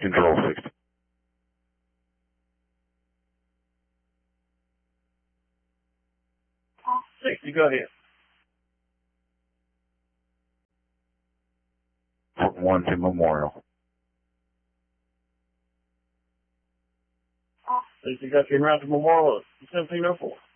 Control 60. Go ahead. Port 1 to Memorial. 60 got you en route to Memorial at 1704.